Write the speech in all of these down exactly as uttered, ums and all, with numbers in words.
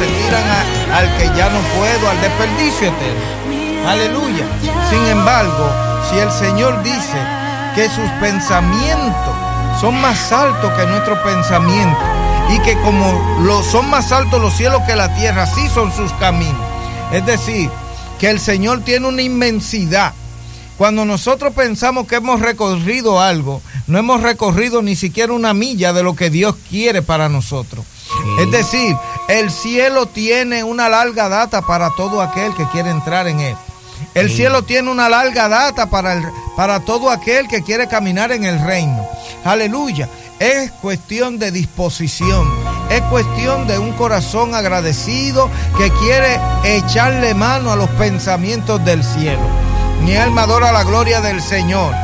se tiran a, al que ya no puedo, al desperdicio eterno. Aleluya. Sin embargo, si el Señor dice que sus pensamientos son más altos que nuestros pensamientos, y que como lo, son más altos los cielos que la tierra, así son sus caminos. Es decir, que el Señor tiene una inmensidad. Cuando nosotros pensamos que hemos recorrido algo, no hemos recorrido ni siquiera una milla de lo que Dios quiere para nosotros. Sí. Es decir, el cielo tiene una larga data para todo aquel que quiere entrar en él. El sí. cielo tiene una larga data para, el, para todo aquel que quiere caminar en el reino. Aleluya. Es cuestión de disposición, es cuestión de un corazón agradecido que quiere echarle mano a los pensamientos del cielo. Mi alma adora la gloria del Señor.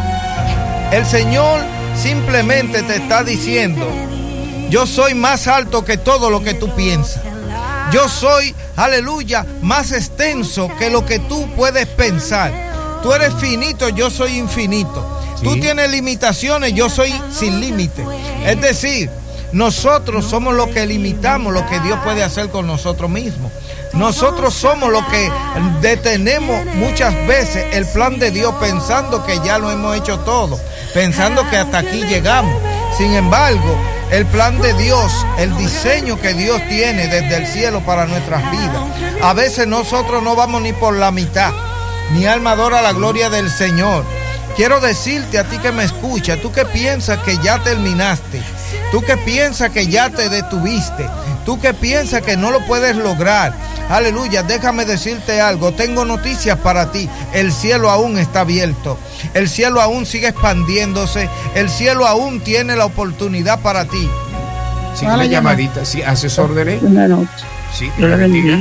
El Señor simplemente te está diciendo: yo soy más alto que todo lo que tú piensas. Yo soy, aleluya, más extenso que lo que tú puedes pensar. Tú eres finito, yo soy infinito. ¿Sí? Tú tienes limitaciones, yo soy sin límite. Es decir, nosotros somos los que limitamos lo que Dios puede hacer con nosotros mismos. Nosotros somos los que detenemos muchas veces el plan de Dios pensando que ya lo hemos hecho todo, pensando que hasta aquí llegamos. Sin embargo, el plan de Dios, el diseño que Dios tiene desde el cielo para nuestras vidas, a veces nosotros no vamos ni por la mitad. Mi alma adora la gloria del Señor. Quiero decirte a ti que me escuchas, tú que piensas que ya terminaste, tú que piensas que ya te detuviste, tú que piensas que no lo puedes lograr. Aleluya, déjame decirte algo, tengo noticias para ti. El cielo aún está abierto, el cielo aún sigue expandiéndose, el cielo aún tiene la oportunidad para ti. Sí, una llamadita, sí, asesor de ley. Buenas noches. Sí, Dios bendiga.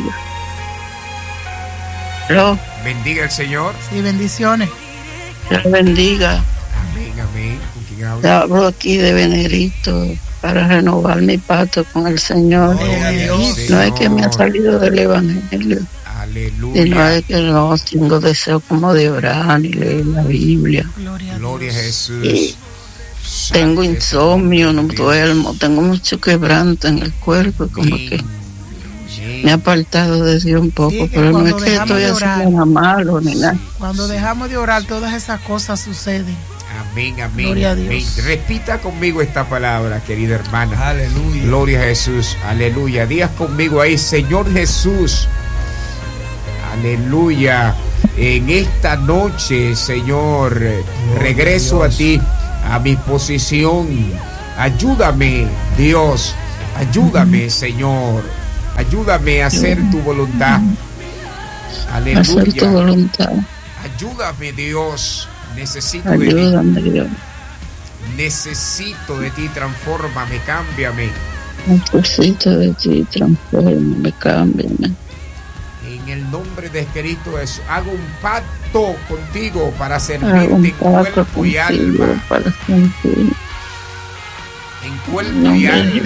bendiga. Bendiga el Señor. Sí, bendiciones. Dios bendiga. Amén, amén. ¿Con quién habla? Hablo aquí de Venerito para renovar mi pacto con el Señor. Oh, Dios, no es que me ha salido del Evangelio. Aleluya. Y no es que no tengo deseo como de orar ni leer la Biblia. Gloria a, Gloria a Jesús. Y tengo insomnio, no duermo, tengo mucho quebranto en el cuerpo, como sí. que sí. me he apartado de Dios un poco, sí, pero no es que estoy haciendo nada malo ni nada. Cuando dejamos de orar, todas esas cosas suceden. Amén, amén. Gloria a Dios. Amén. Repita conmigo esta palabra, querida hermana. Aleluya. Gloria a Jesús. Aleluya. Digas conmigo ahí, Señor Jesús. Aleluya. En esta noche, Señor, Gloria regreso a, a ti, a mi posición. Ayúdame, Dios. Ayúdame, Señor. Ayúdame a hacer tu voluntad. Aleluya. Hacer tu voluntad. Ayúdame, Dios. Necesito Ayúdame, de ti. Dios. Necesito de ti. Transfórmame, cámbiame. Necesito de ti. Transfórmame, cámbiame. En el nombre de Cristo Jesús, hago un pacto contigo para servirte en cuerpo y alma. Para sentir. En cuerpo y alma.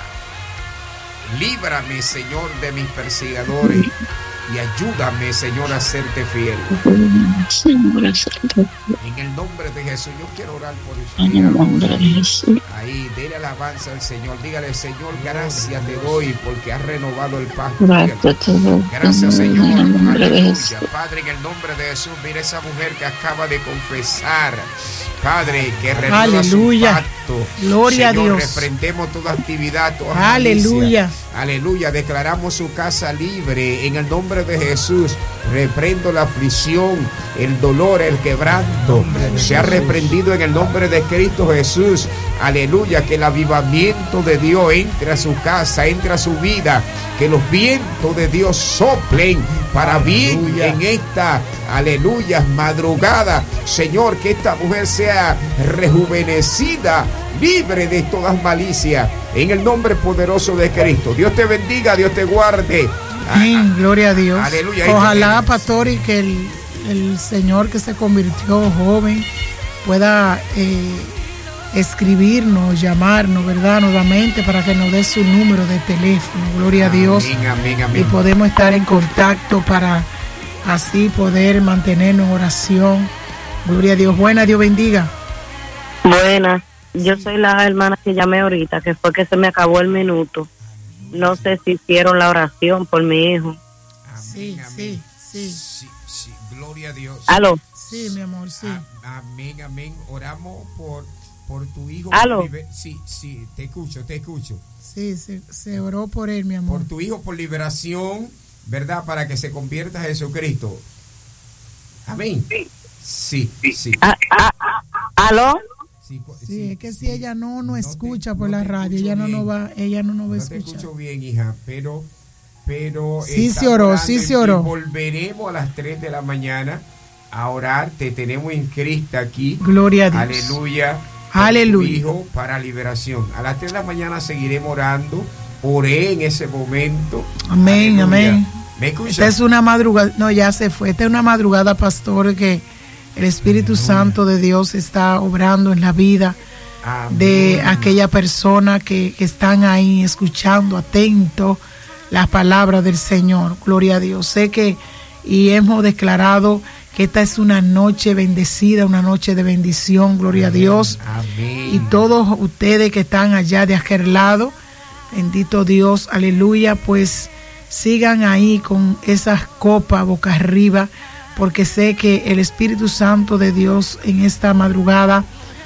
Líbrame, Señor, de mis perseguidores y ayúdame, Señor, a serte fiel. Señor, a serte fiel. En el nombre de Jesús, yo quiero orar por usted. En el nombre de Jesús. Ahí, dele alabanza al Señor. Dígale, Señor, gracias te doy porque has renovado el pacto. Gracias, te doy. Gracias, Señor. En el nombre de Jesús. Padre, en el nombre de Jesús, mira esa mujer que acaba de confesar. Padre, que renueva su pacto. Gloria Señor, a Dios. Reprendemos toda actividad, toda Aleluya. malicia. Aleluya. Declaramos su casa libre. En el nombre de Jesús, reprendo la aflicción, el dolor, el quebranto. Se ha reprendido en el nombre de Cristo Jesús. Aleluya. Que el avivamiento de Dios entre a su casa, entre a su vida. Que los vientos de Dios soplen para bien aleluya. En esta, aleluya, madrugada. Señor, que esta mujer sea rejuvenecida, libre de todas malicias, en el nombre poderoso de Cristo. Dios te bendiga, Dios te guarde. Amén, gloria a Dios. Aleluya. Ojalá, pastor, y que el, el Señor que se convirtió joven pueda eh, escribirnos, llamarnos, ¿verdad? Nuevamente para que nos dé su número de teléfono. Gloria amén, a Dios. Amén, amén. Y podemos estar en contacto para así poder mantenernos en oración. Gloria a Dios. Buena, Dios bendiga. Buena. Yo soy la hermana que llamé ahorita, que fue que se me acabó el minuto. No sé si hicieron la oración por mi hijo. Amén, Sí, amén. sí, sí. Sí, sí, gloria a Dios. Aló. Sí, mi amor, sí. A- Amén, amén. Oramos por, por tu hijo. Aló. Liber- Sí, sí, te escucho, te escucho. Sí, se, se oró por él, mi amor. Por tu hijo, por liberación, ¿verdad? Para que se convierta a Jesucristo. Amén. Sí, sí. Ah, ah, ah, ¿Aló? Sí, cu- Sí, sí, es que si sí. ella no No nos te- escucha por no la te radio, escucho ella no bien. nos va, ella no nos va a No te escuchar. escucho bien, hija, pero pero Sí está se oró, orando sí y- se oró. y volveremos a las tres de la mañana a orar. Te tenemos inscrita aquí. Gloria a Dios. Aleluya. por Aleluya. tu hijo para liberación. A las tres de la mañana seguiremos orando. Oré en ese momento. Amén, Aleluya. amén. ¿Me escuchas? Esta es una madrugada, no, ya se fue. Esta es una madrugada, pastor, que el Espíritu Santo de Dios está obrando en la vida Amén. de aquella persona que, que están ahí escuchando atento las palabras del Señor. Gloria a Dios. Sé que y hemos declarado que esta es una noche bendecida, una noche de bendición. Gloria a Dios. Amén. Y todos ustedes que están allá de aquel lado, bendito Dios, aleluya, pues sigan ahí con esas copas boca arriba, porque sé que el Espíritu Santo de Dios en esta madrugada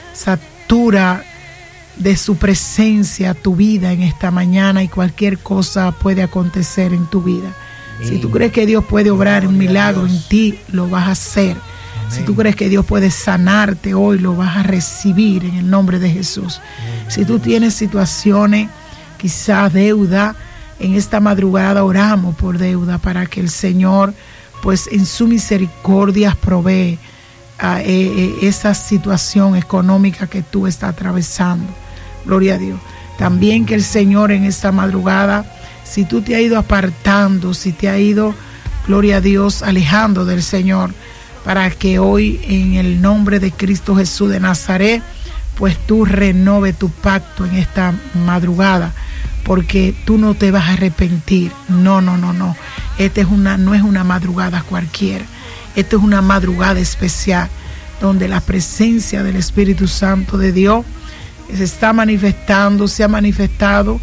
satura de su presencia tu vida en esta mañana, y cualquier cosa puede acontecer en tu vida. Amén. Si tú crees que Dios puede obrar un Gloria a milagro Dios. en ti, lo vas a hacer. Si Amén. tú crees que Dios puede sanarte hoy, lo vas a recibir en el nombre de Jesús. Si tú tienes situaciones, quizás deuda, en esta madrugada oramos por deuda para que el Señor, pues en su misericordia, provee a, eh, eh, esa situación económica que tú estás atravesando. Gloria a Dios. También que el Señor en esta madrugada, si tú te has ido apartando, si te has ido, gloria a Dios, alejando del Señor, para que hoy en el nombre de Cristo Jesús de Nazaret, pues tú renove tu pacto en esta madrugada, porque tú no te vas a arrepentir. No, no, no, no. Esta es una, no es una madrugada cualquiera. Esta es una madrugada especial, donde la presencia del Espíritu Santo de Dios se está manifestando, se ha manifestado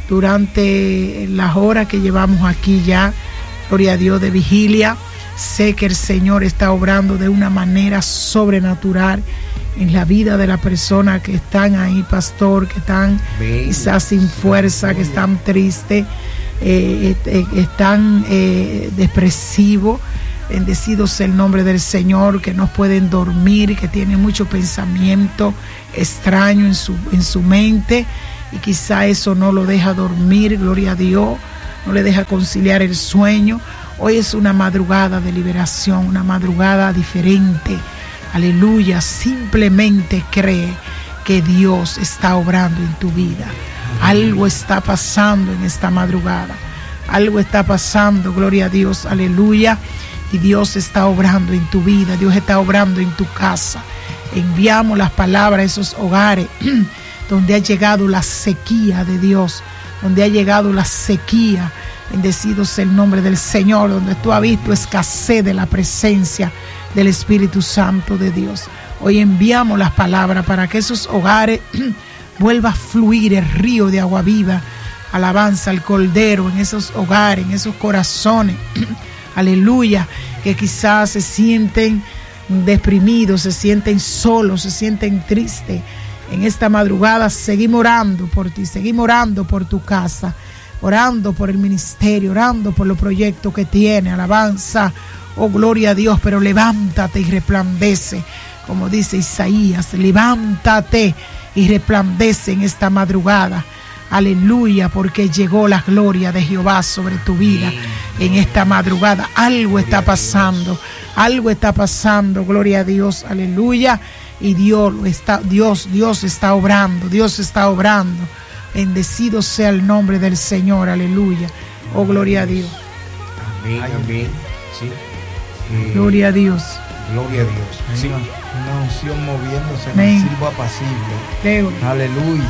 durante las horas que llevamos aquí ya, gloria a Dios, de vigilia. Sé que el Señor está obrando de una manera sobrenatural en la vida de las personas que están ahí, pastor, que están Amén. quizás sin fuerza, que están tristes, eh, eh, están eh, depresivos. Bendecido sea el nombre del Señor, que no pueden dormir, que tienen mucho pensamiento extraño en su, en su mente, y quizá eso no lo deja dormir, gloria a Dios, no le deja conciliar el sueño. Hoy es una madrugada de liberación, una madrugada diferente. Aleluya, simplemente cree que Dios está obrando en tu vida. Algo está pasando en esta madrugada. Algo está pasando, gloria a Dios, aleluya. Y Dios está obrando en tu vida, Dios está obrando en tu casa. Enviamos las palabras a esos hogares donde ha llegado la sequía de Dios, donde ha llegado la sequía. Bendecido sea el nombre del Señor, donde tú has visto escasez de la presencia del Espíritu Santo de Dios. Hoy enviamos las palabras para que esos hogares vuelva a fluir el río de agua viva. Alabanza al Cordero en esos hogares, en esos corazones. Aleluya, que quizás se sienten deprimidos, se sienten solos, se sienten tristes. En esta madrugada seguimos orando por ti, seguimos orando por tu casa, orando por el ministerio, orando por los proyectos que tiene. Alabanza, oh gloria a Dios, pero levántate y resplandece, como dice Isaías, levántate y resplandece en esta madrugada. Aleluya, porque llegó la gloria de Jehová sobre tu vida en esta madrugada. Algo está pasando, algo está pasando, gloria a Dios, aleluya. Y Dios está, Dios, Dios está obrando, Dios está obrando. Bendecido sea el nombre del Señor, aleluya. Oh, gloria a Dios. Amén, amén. Sí. Eh, Gloria a Dios. Gloria a Dios. Sí. Una, una unción moviéndose en Amén. el silbo apacible. Leo. Aleluya.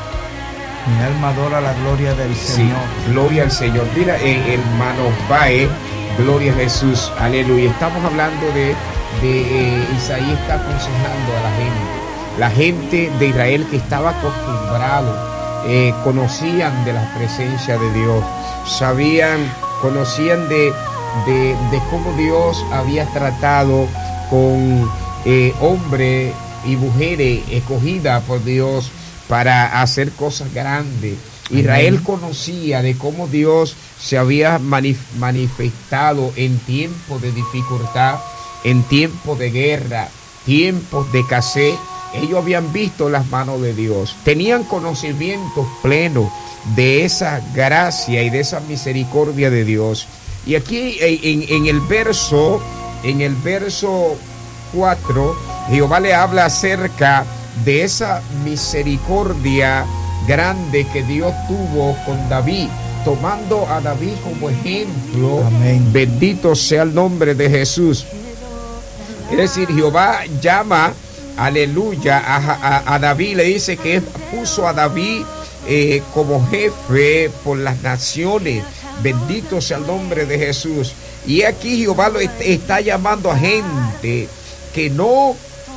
Mi alma adora la gloria del Sí, Señor. gloria al Señor. Mira, eh, hermano Bae, gloria a Jesús, aleluya. Estamos hablando de, de eh, Isaías está aconsejando a la gente, la gente de Israel que estaba acostumbrado eh, conocían de la presencia de Dios, sabían, conocían de, de, de cómo Dios había tratado con eh, hombres y mujeres escogidas por Dios para hacer cosas grandes. Israel conocía de cómo Dios se había manif- manifestado en tiempos de dificultad, en tiempos de guerra, tiempos de escasez. Ellos habían visto las manos de Dios, tenían conocimiento pleno de esa gracia y de esa misericordia de Dios. Y aquí en, en el verso, en el verso cuatro, Jehová le habla acerca de esa misericordia grande que Dios tuvo con David, tomando a David como ejemplo. Amén. Bendito sea el nombre de Jesús. Es decir, Jehová llama, aleluya, a, a, a David, le dice que puso a David eh, como jefe por las naciones. Bendito sea el nombre de Jesús. Y aquí Jehová lo est- está llamando a gente que no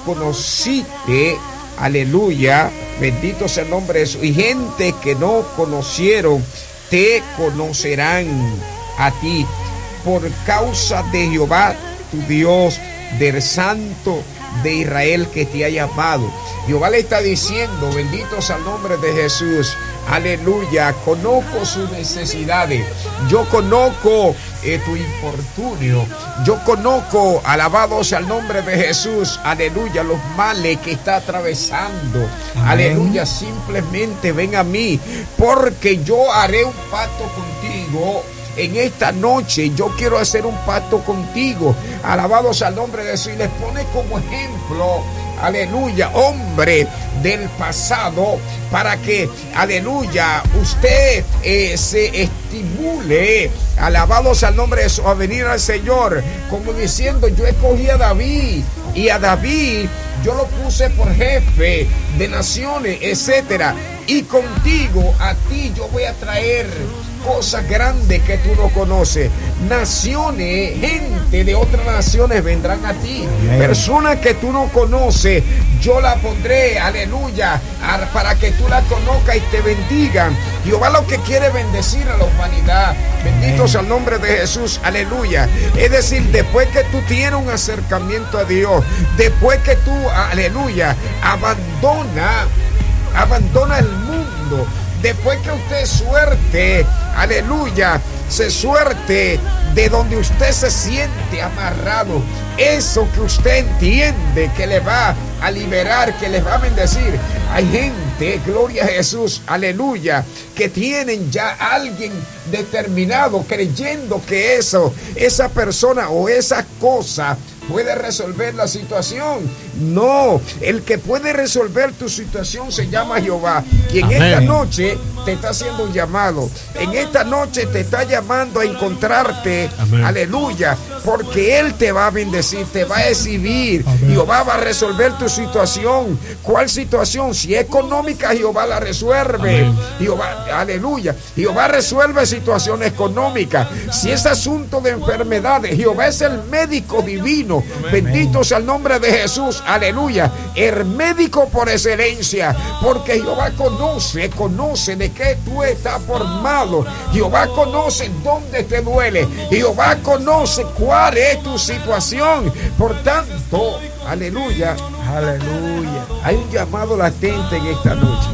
conociste, aleluya, bendito sea el nombre de Jesús, y gente que no conocieron, te conocerán a ti, por causa de Jehová, tu Dios, del Santo de Israel que te ha llamado. Jehová le está diciendo, bendito sea el nombre de Jesús, aleluya, conozco sus necesidades, yo conozco eh, tu infortunio, yo conozco, alabado sea el nombre de Jesús, aleluya, los males que está atravesando. Amén. Aleluya, simplemente ven a mí, porque yo haré un pacto contigo. En esta noche yo quiero hacer un pacto contigo, alabado sea el nombre de Jesús, y les pone como ejemplo, aleluya, hombre del pasado, para que, aleluya, usted eh, se estimule, alabado sea el nombre de Jesús, a venir al Señor, como diciendo, yo escogí a David, y a David yo lo puse por jefe de naciones, etcétera, y contigo, a ti yo voy a traer cosas grandes que tú no conoces. Naciones, gente de otras naciones vendrán a ti. Amén. Personas que tú no conoces, yo la pondré, aleluya, para que tú la conozcas y te bendigan. Jehová lo que quiere bendecir a la humanidad. Bendito sea el nombre de Jesús, aleluya. Es decir, después que tú tienes un acercamiento a Dios, después que tú, aleluya, abandona, abandona el mundo, después que usted suerte, aleluya, se suerte de donde usted se siente amarrado, eso que usted entiende que le va a liberar, que les va a bendecir. Hay gente, gloria a Jesús, aleluya, que tienen ya a alguien determinado, creyendo que eso, esa persona o esa cosa puede resolver la situación. No, el que puede resolver tu situación se llama Jehová. Y en Amén. Esta noche te está haciendo un llamado. En esta noche te está llamando a encontrarte. Amén. Aleluya, porque Él te va a bendecir, te va a exhibir. Amén. Jehová va a resolver tu situación. ¿Cuál situación? Si es económica, Jehová la resuelve. Amén. Jehová, aleluya, Jehová resuelve situaciones económicas. Si es asunto de enfermedades, Jehová es el médico divino. Amén. Bendito sea el nombre de Jesús, aleluya, el médico por excelencia, porque Jehová conoce, conoce de qué tú estás formado. Jehová conoce dónde te duele. Jehová conoce cuál es tu situación. Por tanto, aleluya, aleluya, hay un llamado latente en esta noche.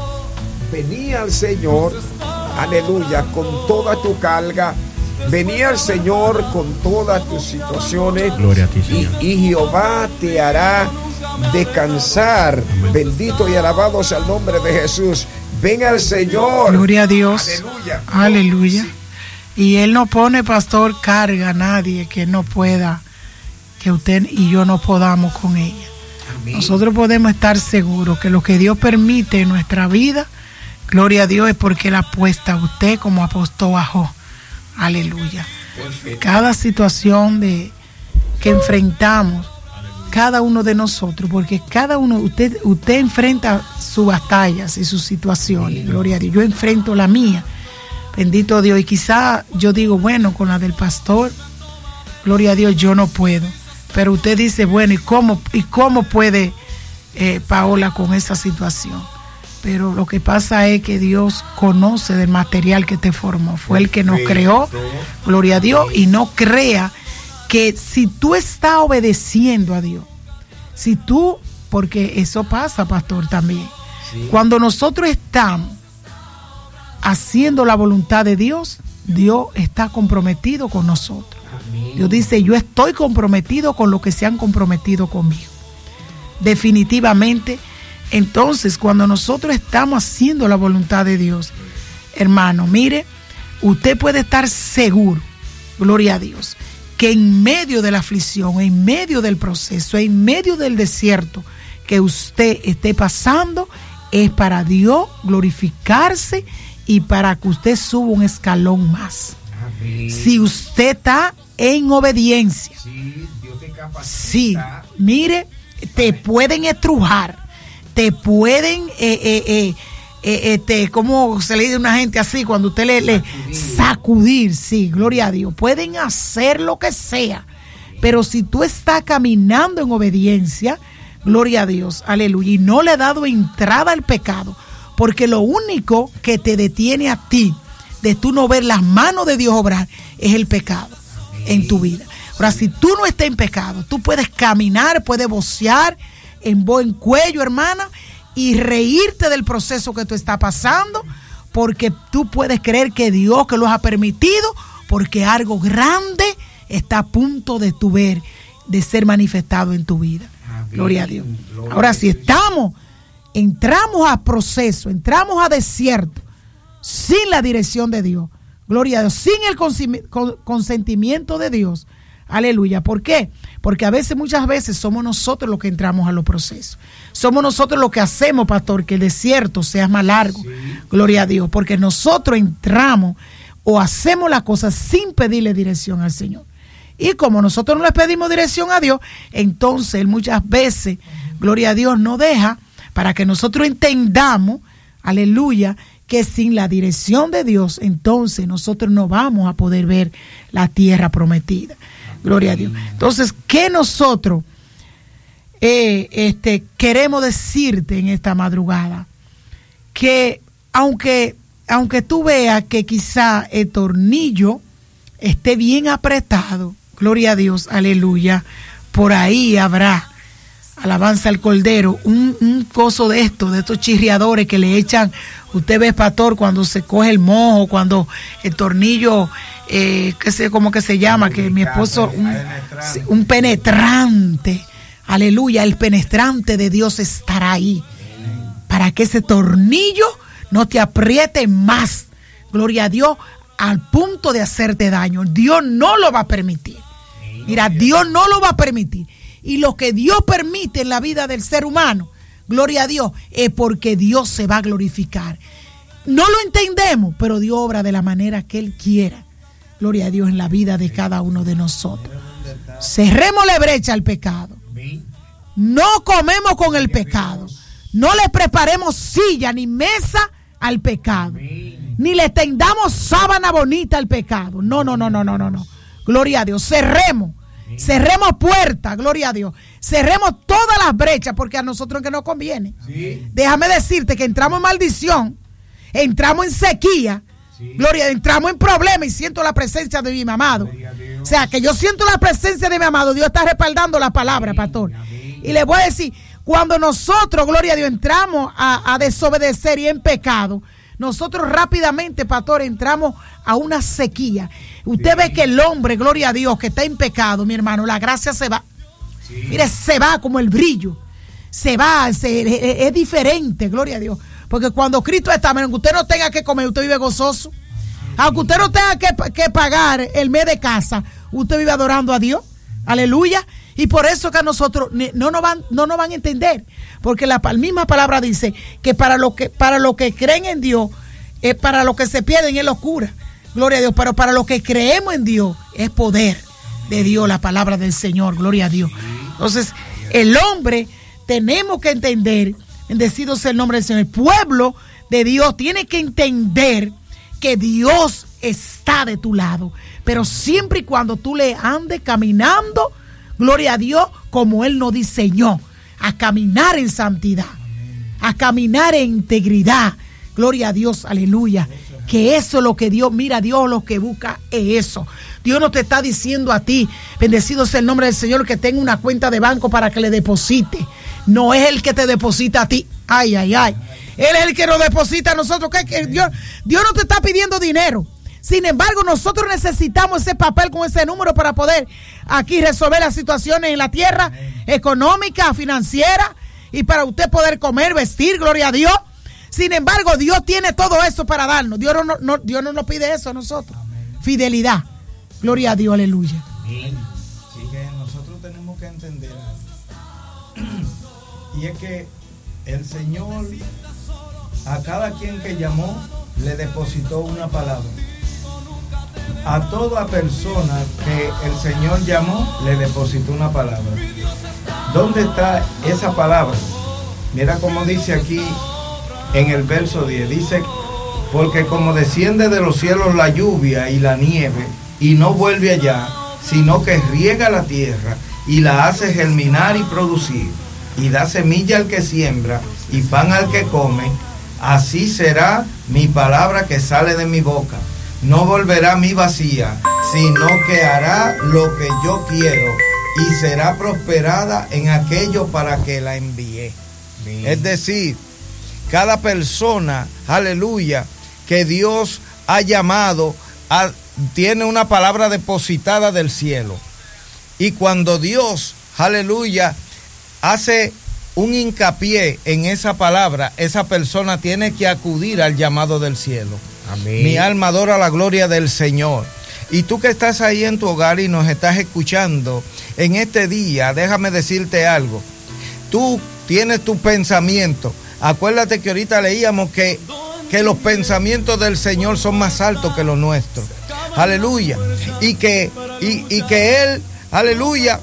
Venía al Señor, aleluya, con toda tu carga. Venía al Señor con todas tus situaciones. Gloria a ti, Señor. Y, y Jehová te hará descansar. Amén. Bendito y alabado sea el nombre de Jesús. Ven al Señor. Gloria a Dios. Aleluya. Aleluya. Y Él no pone, pastor, carga a nadie que no pueda, que usted y yo no podamos con ella. Amén. Nosotros podemos estar seguros que lo que Dios permite en nuestra vida, gloria a Dios, es porque Él apuesta a usted como apostó a Job. Aleluya. Perfecto. Cada situación de que enfrentamos, cada uno de nosotros, porque cada uno, usted, usted enfrenta sus batallas y sus situaciones, gloria a Dios. Yo enfrento la mía, bendito Dios, y quizá yo digo, bueno, con la del pastor, gloria a Dios, yo no puedo. Pero usted dice, bueno, ¿y cómo, y cómo puede eh, Paola con esa situación? pero lo que pasa es que Dios conoce del material que te formó. Fue el que nos creó, gloria a Dios, y no crea que si tú estás obedeciendo a Dios, si tú, porque eso pasa, pastor, también, sí. Cuando nosotros estamos haciendo la voluntad de Dios, Dios está comprometido con nosotros. Amén. Dios dice, yo estoy comprometido con lo que se han comprometido conmigo. Definitivamente. Entonces, cuando nosotros estamos haciendo la voluntad de Dios, hermano, mire, usted puede estar seguro, gloria a Dios, que en medio de la aflicción, en medio del proceso, en medio del desierto que usted esté pasando, es para Dios glorificarse y para que usted suba un escalón más. Amén. Si usted está en obediencia, sí, Dios te capacita. Sí, mire, te Amén. Pueden estrujar, te pueden, eh, eh, eh, eh, este, como se le dice a una gente así, cuando usted le, le sacudir. sacudir, sí, gloria a Dios, pueden hacer lo que sea, pero si tú estás caminando en obediencia, gloria a Dios, aleluya, y no le has dado entrada al pecado, porque lo único que te detiene a ti de tú no ver las manos de Dios obrar es el pecado en tu vida. Ahora, si tú no estás en pecado, tú puedes caminar, puedes vocear en buen cuello, hermana, y reírte del proceso que tú estás pasando, porque tú puedes creer que Dios que lo ha permitido, porque algo grande está a punto de tu ver, de ser manifestado en tu vida. Amén. Gloria a Dios. Gloria. Ahora, si estamos, entramos a proceso, entramos a desierto, sin la dirección de Dios, gloria a Dios, sin el consentimiento de Dios, aleluya. ¿Por qué? Porque a veces, muchas veces, somos nosotros los que entramos a los procesos. Somos nosotros los que hacemos, pastor, que el desierto sea más largo. Sí. Gloria a Dios. Porque nosotros entramos o hacemos las cosas sin pedirle dirección al Señor. Y como nosotros no le pedimos dirección a Dios, entonces Él muchas veces, gloria a Dios, nos deja para que nosotros entendamos, aleluya, que sin la dirección de Dios, entonces nosotros no vamos a poder ver la tierra prometida. Gloria a Dios. Entonces, ¿qué nosotros eh, este, queremos decirte en esta madrugada? Que aunque, aunque tú veas que quizá el tornillo esté bien apretado, gloria a Dios, aleluya, por ahí habrá, alabanza al Cordero, un, un coso de estos, de estos chirriadores que le echan, usted ve, pastor, cuando se coge el mojo, cuando el tornillo... Eh, que sé cómo que se llama, que mi esposo, un, un penetrante, aleluya, el penetrante de Dios estará ahí, para que ese tornillo no te apriete más, gloria a Dios, al punto de hacerte daño. Dios no lo va a permitir, mira, Dios no lo va a permitir, y lo que Dios permite en la vida del ser humano, gloria a Dios, es porque Dios se va a glorificar. No lo entendemos, pero Dios obra de la manera que Él quiera. Gloria a Dios en la vida de cada uno de nosotros. Cerremos la brecha al pecado. No comemos con el pecado. No le preparemos silla ni mesa al pecado. Ni le tendamos sábana bonita al pecado. No, no, no, no, no, no, no. Gloria a Dios. Cerremos. Cerremos puertas. Gloria a Dios. Cerremos todas las brechas porque a nosotros que nos conviene. Déjame decirte que entramos en maldición. Entramos en sequía. Gloria, entramos en problemas y siento la presencia de mi amado. O sea, que yo siento la presencia de mi amado. Dios está respaldando la palabra, pastor. Y le voy a decir, cuando nosotros, gloria a Dios, entramos a, a desobedecer y en pecado, nosotros rápidamente, pastor, entramos a una sequía. Usted ve que el hombre, gloria a Dios, que está en pecado, mi hermano, la gracia se va. Mire, se va como el brillo. Se va, se, es, es diferente, gloria a Dios. Porque cuando Cristo está, aunque usted no tenga que comer, usted vive gozoso. Aunque usted no tenga que, que pagar el mes de casa, usted vive adorando a Dios. Aleluya. Y por eso que a nosotros no nos van, no nos van a entender. Porque la misma palabra dice que para los que, para los que creen en Dios, eh, para los que se pierden es locura. Gloria a Dios. Pero para los que creemos en Dios es poder de Dios, la palabra del Señor. Gloria a Dios. Entonces, el hombre tenemos que entender, bendecido sea el nombre del Señor. El pueblo de Dios tiene que entender que Dios está de tu lado, pero siempre y cuando tú le andes caminando, gloria a Dios, como Él nos diseñó, a caminar en santidad. a caminar en integridad. Gloria a Dios, aleluya. Que eso es lo que Dios, mira, Dios lo que busca es eso. Dios no te está diciendo a ti, bendecido sea el nombre del Señor, que tenga una cuenta de banco para que le deposite. No es el que te deposita a ti. Ay, ay, ay. Él es el que nos deposita a nosotros. ¿Qué? Que Dios, Dios no te está pidiendo dinero. Sin embargo, nosotros necesitamos ese papel con ese número para poder aquí resolver las situaciones en la tierra, económica, financiera, y para usted poder comer, vestir, gloria a Dios. Sin embargo, Dios tiene todo eso para darnos. Dios no, no, Dios no nos pide eso a nosotros. Fidelidad. Gloria a Dios, aleluya. Amén. Sí, que nosotros tenemos que entender algo. Y es que el Señor a cada quien que llamó le depositó una palabra. A toda persona que el Señor llamó le depositó una palabra. ¿Dónde está esa palabra? Mira cómo dice aquí en el verso diez. Dice, porque como desciende de los cielos la lluvia y la nieve y no vuelve allá, sino que riega la tierra y la hace germinar y producir, y da semilla al que siembra y pan al que come, así será mi palabra que sale de mi boca. No volverá a mí vacía, sino que hará lo que yo quiero y será prosperada en aquello para que la envié. Bien. Es decir, cada persona, aleluya, que Dios ha llamado, a, tiene una palabra depositada del cielo. Y cuando Dios, aleluya, hace un hincapié en esa palabra, esa persona tiene que acudir al llamado del cielo. Amén. Mi alma adora la gloria del Señor. Y tú que estás ahí en tu hogar y nos estás escuchando en este día, déjame decirte algo. Tú tienes tu pensamiento. Acuérdate que ahorita leíamos que, que los pensamientos del Señor son más altos que los nuestros. Aleluya. Y que, y, y que Él, aleluya,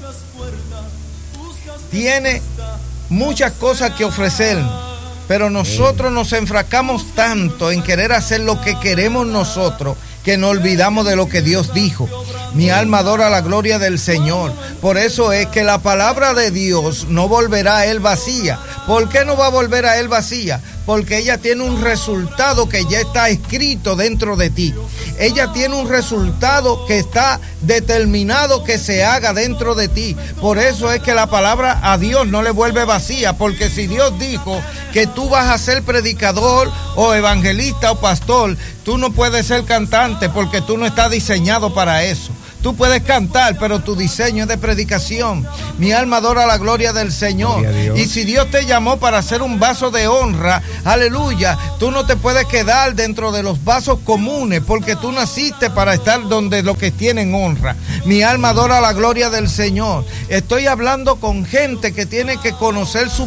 tiene muchas cosas que ofrecernos. Pero nosotros nos enfrascamos tanto en querer hacer lo que queremos nosotros, que nos olvidamos de lo que Dios dijo. Mi alma adora la gloria del Señor. Por eso es que la palabra de Dios no volverá a Él vacía. ¿Por qué no va a volver a Él vacía? Porque ella tiene un resultado que ya está escrito dentro de ti. Ella tiene un resultado que está determinado que se haga dentro de ti. Por eso es que la palabra a Dios no le vuelve vacía. Porque si Dios dijo que tú vas a ser predicador o evangelista o pastor, tú no puedes ser cantante porque tú no estás diseñado para eso. Tú puedes cantar, pero tu diseño es de predicación. Mi alma adora la gloria del Señor. Y si Dios te llamó para ser un vaso de honra, aleluya, tú no te puedes quedar dentro de los vasos comunes, porque tú naciste para estar donde los que tienen honra. Mi alma adora la gloria del Señor. Estoy hablando con gente que tiene que conocer su